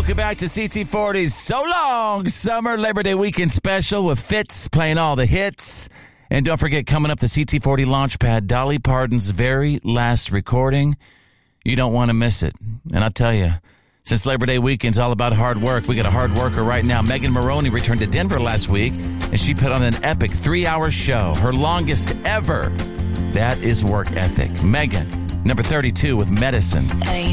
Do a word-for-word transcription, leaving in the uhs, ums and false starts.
Welcome back to C T forty's So Long Summer Labor Day Weekend Special with Fitz playing all the hits. And don't forget, coming up, the C T forty Launchpad, Dolly Parton's very last recording. You don't want to miss it. And I'll tell you, since Labor Day weekend's all about hard work, we got a hard worker right now. Megan Moroney returned to Denver last week, and she put on an epic three-hour show, her longest ever. That is work ethic. Megan, number thirty-two with Medicine. Ain't